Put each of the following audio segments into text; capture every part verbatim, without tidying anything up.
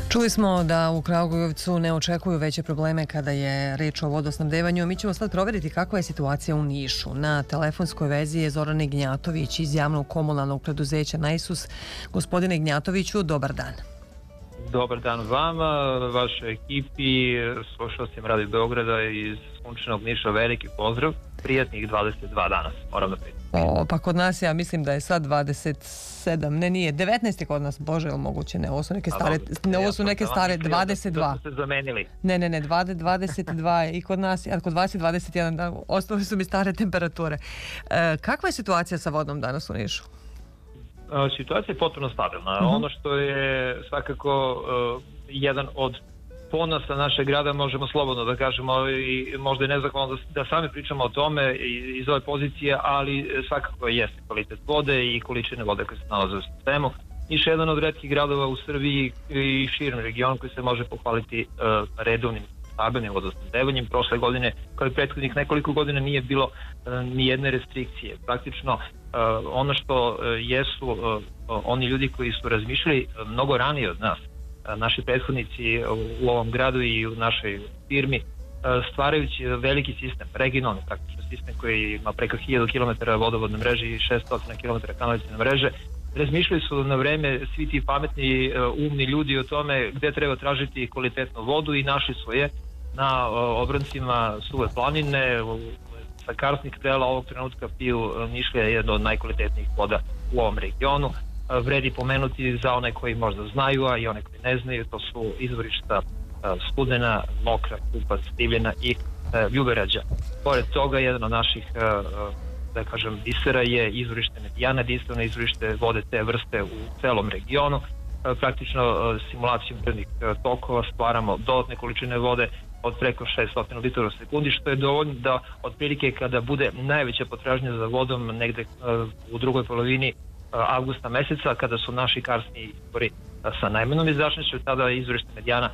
Čuli smo da u Kragujevcu ne očekuju veće probleme kada je reč o vodosnabdevanju. Mi ćemo sad provjeriti kakva je situacija u Nišu. Na telefonskoj vezi je Zoran Ignjatović iz javnog komunalnog preduzeća Najsus. Gospodine Ignjatoviću, dobar dan. Dobar dan vama, vašoj ekipi, slušalcima Radio Beograda iz sunčanog Niša, veliki pozdrav. Prijatnih dvadeset dva danas, moram da pritam. O, pa kod nas ja mislim da je sad dvadeset sedam, ne nije, devetnaest je kod nas, bože, ili moguće, ne, ovo su neke stare, ne, ovo su neke stare dvadeset dva. Da ste se zamenili. Ne, ne, ne, dvadeset dva je i kod nas, a kod vas je dvadeset jedan, da, ostale su mi stare temperature. E, kakva je situacija sa vodom danas u Nišu? Situacija je potpuno stabilna. Uh-huh. Ono što je svakako uh, jedan od ponosa našeg grada, možemo slobodno da kažemo, i možda je nezahvalno da, da sami pričamo o tome iz ove pozicije, ali svakako jeste kvalitet vode i količine vode koje se nalaze u sistemu. Niš je jedan od retkih gradova u Srbiji i širem regionu koji se može pohvaliti uh, redovnim stabilnim vodosnabdevanjem. Prošle godine, kao i prethodnih nekoliko godina, nije bilo uh, ni jedne restrikcije. Praktično uh, ono što uh, jesu uh, oni ljudi koji su razmišljali uh, mnogo ranije od nas, uh, naši prethodnici u ovom gradu i u našoj firmi, uh, stvarajući veliki sistem, regionalni praktično sistem koji ima preko hiljadu kilometara vodovodne mreže i šesto kilometara kanalizacione mreže. Razmišljali su na vreme svi ti pametni, uh, umni ljudi o tome gde treba tražiti kvalitetnu vodu i našli su je na uh, obrancima Suve planine. U, sa karstnih dela ovog trenutka piju uh, Nišlija je jedna od najkvalitetnijih voda u ovom regionu. Uh, vredi pomenuti za one koji možda znaju, a i one koji ne znaju, to su izvorišta uh, Studena, Mokra, Kupac, Divljena i uh, Ljuberađa. Pored toga, jedan od naših uh, da kažem bisera je izvorište Medijana, jedinstveno izvorište vode te vrste u celom regionu. Praktično simulacijom prirodnih tokova stvaramo dodatne količine vode od preko šessto litara u sekundi, što je dovoljno da otprilike kada bude najveća potražnja za vodom negde u drugoj polovini avgusta meseca, kada su naši karsni izvori sa najmanjom izdašnošću, tada izvorište Medijana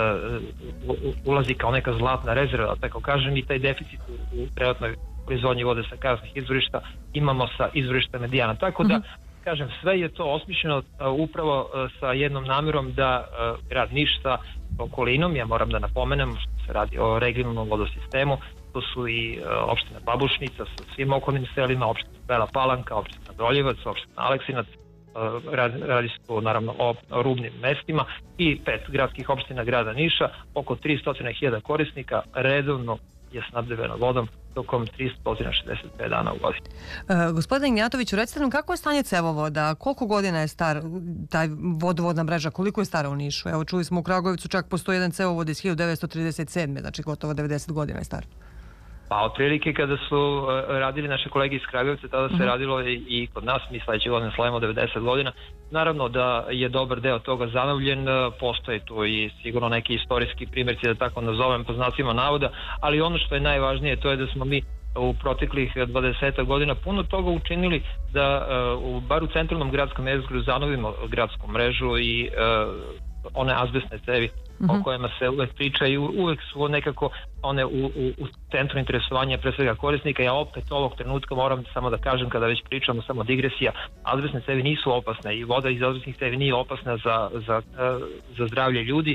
ulazi kao neka zlatna rezerva, tako kažem, i taj deficit u trenutnoj proizvodnji vode sa karsnih izvorišta imamo sa izvorišta Medijana. Tako da, kažem, sve je to osmišljeno uh, upravo uh, sa jednom namjerom da uh, grad Niš sa okolinom, ja moram da napomenem što se radi o regionalnom vodosistemu, to su i uh, opština Babušnica sa svim okolnim selima, opština Bela Palanka, opština Doljevac, opština Aleksinac, uh, radi, radi se tu naravno o, o rubnim mestima i pet gradskih opština grada Niša, oko tristo hiljada korisnika redovno je snabdeveno vodom tokom tristo šezdeset pet dana u godini. E, gospodine Ignjatoviću, recite nam kako je stanje cevovoda, koliko godina je star taj vodovodna mreža, koliko je stara u Nišu? Evo, čuli smo u Kragujevcu čak postoji jedan cevovod iz hiljadu devetsto trideset sedme, znači gotovo devedeset godina je star. Pa otprilike kada su uh, radili naše kolege iz Kragujevca, tada se uh-huh. radilo i, i kod nas, mi sledeće godine slavimo devedeset godina. Naravno da je dobar deo toga zanovljen, uh, postoje tu i sigurno neki istorijski primjerci, da tako nazovem, po znacima navoda, ali ono što je najvažnije to je da smo mi u proteklih dvadeset godina puno toga učinili da uh, u, bar u centralnom gradskom jezgru zanovimo gradsku mrežu i uh, one azbestne cevi uh-huh. o kojima se uvek priča i uvek su nekako one u, u, u centru interesovanja pre svega korisnika. Ja opet ovog trenutka moram samo da kažem, kada već pričamo, samo digresija, azbestne cevi nisu opasne i voda iz azbestnih cevi nije opasna za, za, za zdravlje ljudi,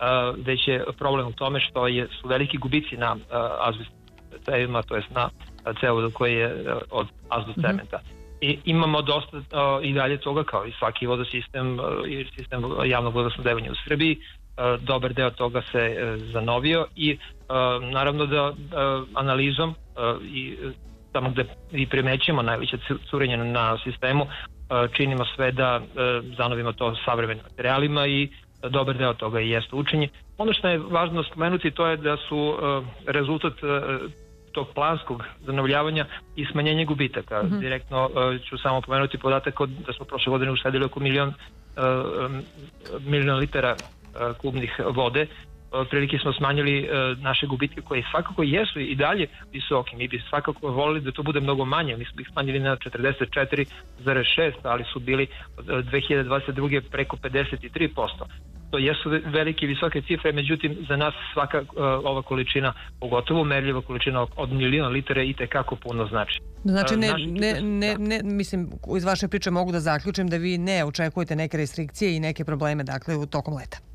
već je problem u tome što je, su veliki gubici na azbestnim cevima, to jest na cevodu koji je od azbest cementa. Uh-huh. I imamo dosta uh, i dalje toga kao i svaki vodosistem uh, i sistem javnog vodosnabdevanja u Srbiji. Uh, dobar deo toga se uh, zanovio i uh, naravno da uh, analizom uh, i tamo gde i primećemo najveće curenje na sistemu uh, činimo sve da uh, zanovimo to savremenim materijalima i uh, dobar deo toga i jeste učenje. Ono što je važno spomenuti to je da su uh, rezultat uh, tog planskog zanovljavanja i smanjenje gubitaka. Mm-hmm. Direktno uh, ću samo pomenuti podatak od, da smo prošle godine uštedili oko milion, uh, milion litara uh, kubnih vode. Prilike smo smanjili uh, naše gubitke koje svakako jesu i dalje visoki. Mi bi svakako volili da to bude mnogo manje. Mi smo ih smanjili na četrdeset četiri zarez šest, ali su bili od dve hiljade dvadeset druge preko pedeset tri posto. To jesu velike visoke cifre, međutim za nas svaka uh, ova količina, pogotovo merljiva količina od miliona litara i tekako puno znači. Znači ne, ne, ne, ne, mislim, iz vaše priče mogu da zaključim da vi ne očekujete neke restrikcije i neke probleme, dakle, u tokom leta.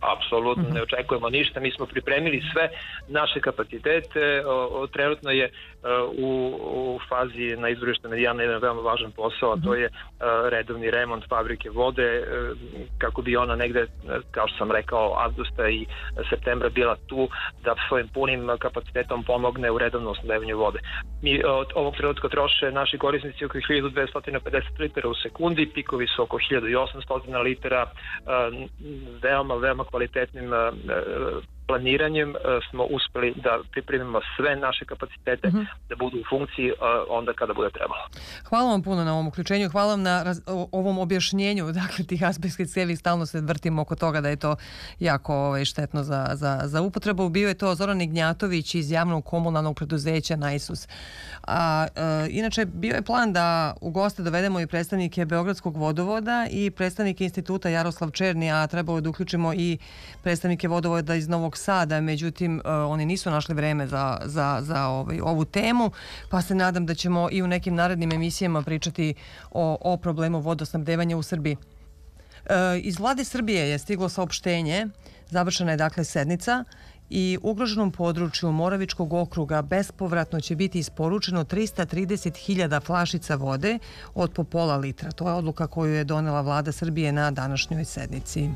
apsolutno mm-hmm. ne očekujemo ništa, mi smo pripremili sve naše kapacitete, o, o, trenutno je o, u, u fazi na izvorištu Medijana jedan veoma važan posao, a to je o, redovni remont fabrike vode, o, kako bi ona negde, kao što sam rekao, avgusta i septembra bila tu da svojim punim kapacitetom pomogne u redovnom snabdevanju vode. Mi od ovog trenutka troše naši korisnici oko hiljadu dvesta pedeset litara u sekundi, pikovi su oko hiljadu osamsto litara, veoma, veoma kvalitetnim planiranjem smo uspeli da pripremimo sve naše kapacitete mm-hmm. da budu u funkciji onda kada bude trebalo. Hvala vam puno na ovom uključenju, hvala vam na raz, o, ovom objašnjenju, dakle tih azbestskih cijevi, stalno se vrtimo oko toga da je to jako ovaj, štetno za, za, za upotrebu. Bio je to Zoran Ignjatović iz javnog komunalnog preduzeća Najsus. A, e, inače, bio je plan da u goste dovedemo i predstavnike Beogradskog vodovoda i predstavnike instituta Jaroslav Černi, a trebalo je da uključimo i predstavnike vodovoda iz Novog Sada, međutim uh, oni nisu našli vreme za, za, za ovaj, ovu temu, pa se nadam da ćemo i u nekim narednim emisijama pričati o, o problemu vodosnabdevanja u Srbiji. Uh, iz Vlade Srbije je stiglo saopštenje, završena je dakle sednica i ugroženom području Moravičkog okruga bespovratno će biti isporučeno trista trideset hiljada flašica vode od po pola litra. To je odluka koju je donela Vlada Srbije na današnjoj sednici.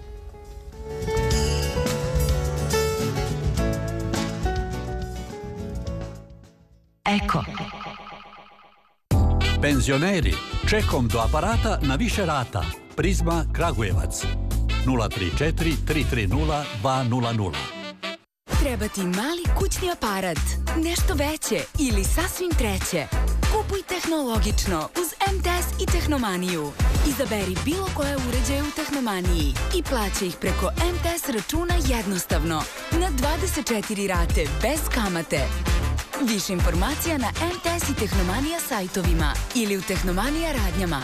Eko. Penzioneri, čekom do aparata na više rata. Prizma Kragujevac. nula tri četiri tri tri nula dva nula nula. Treba ti mali kućni aparat, nešto veće ili sasvim treće. Kupuj tehnologično uz em te es i Tehnomaniju. Izaberi bilo koje uređaje u Tehnomaniji i plaćaj ih preko em te es računa jednostavno, na dvadeset četiri rate bez kamate. Više informacija na em te es i Tehnomanija sajtovima ili u Tehnomanija radnjama.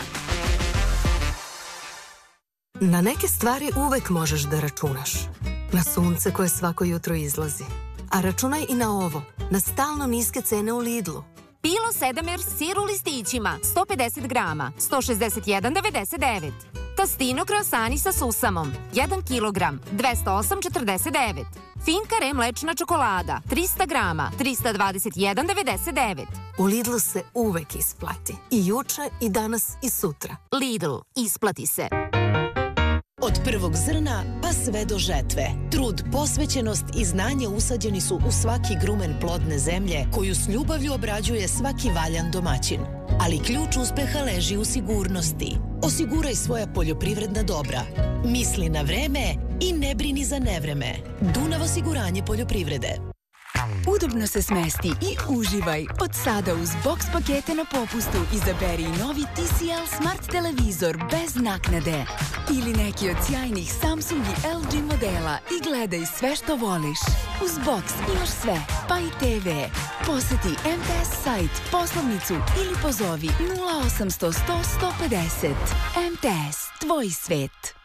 Na neke stvari uvek možeš da računaš. Na sunce koje svako jutro izlazi. A računaj i na ovo, na stalno niske cene u Lidlu. Pilo Sedamer sir u listićima, sto pedeset grama, sto šezdeset jedan devedeset devet. Tastino kroasani sa susamom, jedan kilogram, dvesta osam četrdeset devet. Finkare mlečna čokolada, trista grama, trista dvadeset jedan devedeset devet. U Lidlu se uvek isplati. I juče, i danas, i sutra. Lidl, isplati se. Od prvog zrna pa sve do žetve. Trud, posvećenost i znanje usađeni su u svaki grumen plodne zemlje koju s ljubavlju obrađuje svaki valjan domaćin. Ali ključ uspeha leži u sigurnosti. Osiguraj svoja poljoprivredna dobra. Misli na vreme i ne brini za nevreme. Dunav osiguranje poljoprivrede. Udobno se smesti i uživaj. Od sada uz box pakete na popustu izaberi novi ti si el Smart televizor bez naknade. Ili neki od sjajnih Samsung i el dži modela i gledaj sve što voliš. Uz box imaš sve, pa i te ve. Poseti em te es sajt, poslovnicu ili pozovi nula osamsto sto sto pedeset. em te es, tvoj svet.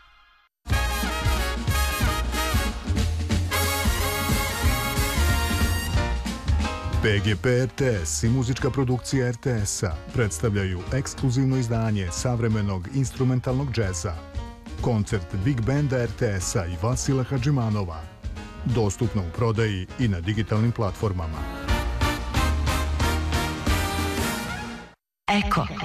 pe ge pe er te es i muzička produkcija er te esa predstavljaju ekskluzivno izdanje savremenog instrumentalnog džeza. Koncert Big Banda er te esa i Vasila Hadžimanova. Dostupno u prodaji i na digitalnim platformama. Eko.